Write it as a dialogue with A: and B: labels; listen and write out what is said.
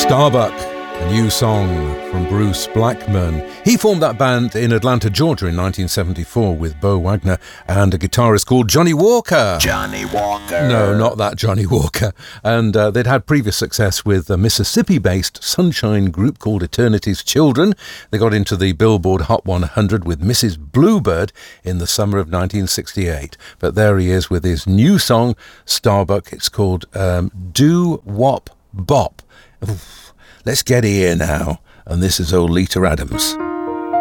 A: Starbuck, a new song from Bruce Blackman. He formed that band in Atlanta, Georgia in 1974 with Bo Wagner and a guitarist called Johnny Walker.
B: Johnny Walker.
A: No, not that Johnny Walker. And they'd had previous success with a Mississippi-based sunshine group called Eternity's Children. They got into the Billboard Hot 100 with Mrs. Bluebird in the summer of 1968. But there he is with his new song, Starbuck. It's called Do Wop Bop. Let's get here now. And this is old Lita Adams.